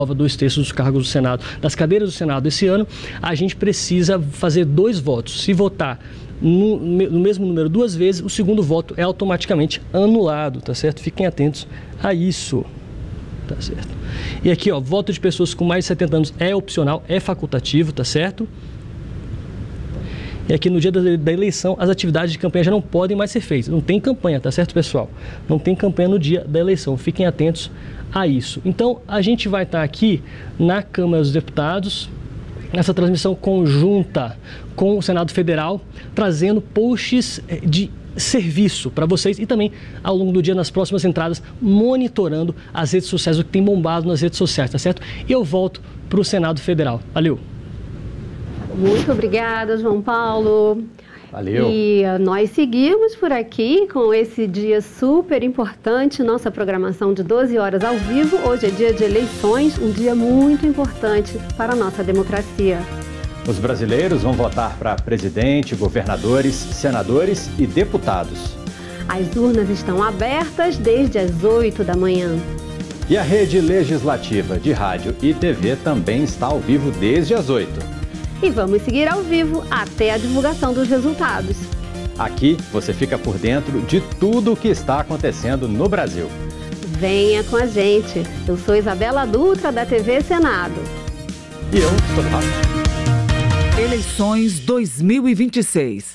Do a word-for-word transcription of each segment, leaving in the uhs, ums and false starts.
dois terços dos cargos do Senado, das cadeiras do Senado esse ano, a gente precisa fazer dois votos. Se votar no, no mesmo número duas vezes, o segundo voto é automaticamente anulado, tá certo? Fiquem atentos a isso, tá certo? E aqui, ó, voto de pessoas com mais de setenta anos é opcional, é facultativo, tá certo? E aqui no dia da eleição, as atividades de campanha já não podem mais ser feitas. Não tem campanha, tá certo, pessoal? Não tem campanha no dia da eleição. Fiquem atentos a isso. Então, a gente vai estar aqui na Câmara dos Deputados, nessa transmissão conjunta com o Senado Federal, trazendo posts de serviço para vocês e também, ao longo do dia, nas próximas entradas, monitorando as redes sociais, o que tem bombado nas redes sociais, tá certo? E eu volto para o Senado Federal. Valeu! Muito obrigada, João Paulo. Valeu. E uh, nós seguimos por aqui com esse dia super importante, nossa programação de doze horas ao vivo. Hoje é dia de eleições, um dia muito importante para a nossa democracia. Os brasileiros vão votar para presidente, governadores, senadores e deputados. As urnas estão abertas desde as oito da manhã. E a rede legislativa de rádio e T V também está ao vivo desde as oito. E vamos seguir ao vivo até a divulgação dos resultados. Aqui você fica por dentro de tudo o que está acontecendo no Brasil. Venha com a gente. Eu sou Isabela Dutra, da T V Senado. E eu sou Rafa. Eleições dois mil e vinte e seis.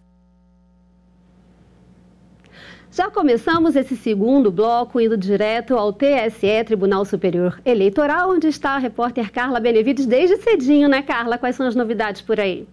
Já começamos esse segundo bloco indo direto ao T S E, Tribunal Superior Eleitoral, onde está a repórter Carla Benevides desde cedinho, né, Carla? Quais são as novidades por aí?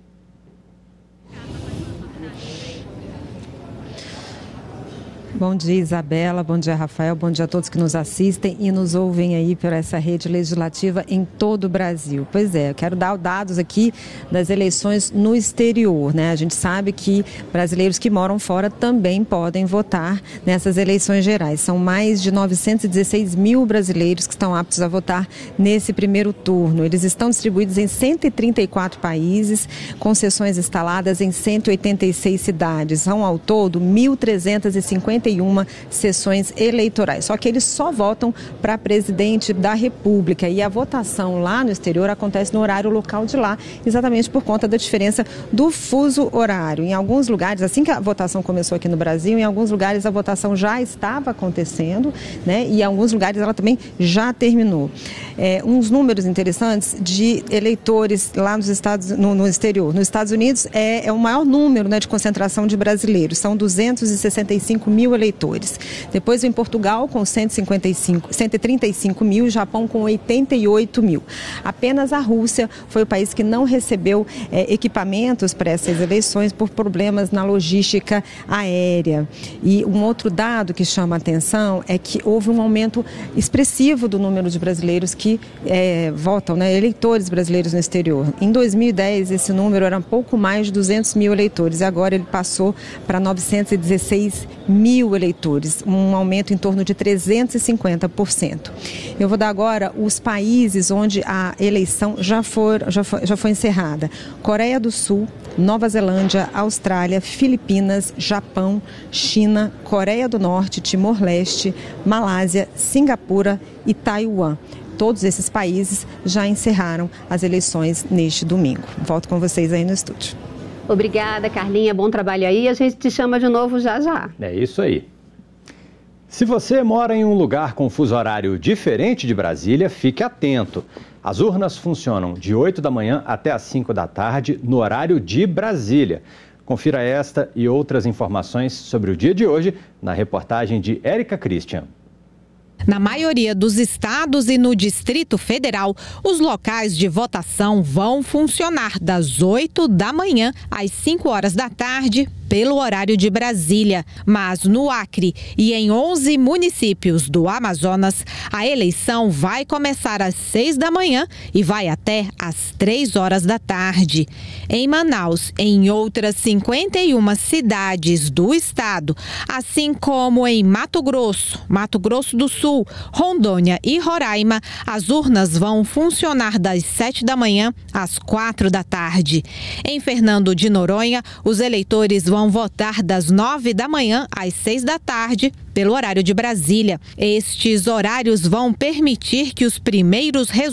Bom dia, Isabela. Bom dia, Rafael. Bom dia a todos que nos assistem e nos ouvem aí por essa rede legislativa em todo o Brasil. Pois é, eu quero dar dados aqui das eleições no exterior, né? A gente sabe que brasileiros que moram fora também podem votar nessas eleições gerais. São mais de novecentos e dezesseis mil brasileiros que estão aptos a votar nesse primeiro turno. Eles estão distribuídos em cento e trinta e quatro países, com sessões instaladas em cento e oitenta e seis cidades. São, ao todo, mil trezentas e cinquenta e uma sessões eleitorais. Só que eles só votam para presidente da República e a votação lá no exterior acontece no horário local de lá, exatamente por conta da diferença do fuso horário. Em alguns lugares, assim que a votação começou aqui no Brasil, em alguns lugares a votação já estava acontecendo, né? E em alguns lugares ela também já terminou. É, uns números interessantes de eleitores lá nos Estados, no, no exterior. Nos Estados Unidos é, é o maior número, né, de concentração de brasileiros, são duzentos e sessenta e cinco mil eleitores. Depois vem Portugal com cento e cinquenta e cinco, cento e trinta e cinco mil, Japão com oitenta e oito mil. Apenas a Rússia foi o país que não recebeu é, equipamentos para essas eleições por problemas na logística aérea. E um outro dado que chama a atenção é que houve um aumento expressivo do número de brasileiros que é, votam, né, eleitores brasileiros no exterior. Em dois mil e dez, esse número era um pouco mais de duzentos mil eleitores e agora ele passou para novecentos e dezesseis mil eleitores, um aumento em torno de trezentos e cinquenta por cento. Eu vou dar agora os países onde a eleição já, for, já, foi, já foi encerrada. Coreia do Sul, Nova Zelândia, Austrália, Filipinas, Japão, China, Coreia do Norte, Timor-Leste, Malásia, Singapura e Taiwan. Todos esses países já encerraram as eleições neste domingo. Volto com vocês aí no estúdio. Obrigada, Carlinha. Bom trabalho aí. A gente te chama de novo já já. É isso aí. Se você mora em um lugar com fuso horário diferente de Brasília, fique atento. As urnas funcionam de oito da manhã até as cinco da tarde, no horário de Brasília. Confira esta e outras informações sobre o dia de hoje na reportagem de Érica Christian. Na maioria dos estados e no Distrito Federal, os locais de votação vão funcionar das oito da manhã às cinco horas da tarde, pelo horário de Brasília. Mas no Acre e em onze municípios do Amazonas, a eleição vai começar às seis da manhã e vai até às três horas da tarde. Em Manaus, em outras cinquenta e uma cidades do estado, assim como em Mato Grosso, Mato Grosso do Sul, Rondônia e Roraima, as urnas vão funcionar das sete da manhã às quatro da tarde. Em Fernando de Noronha, os eleitores vão vão votar das nove da manhã às seis da tarde, pelo horário de Brasília. Estes horários vão permitir que os primeiros resultados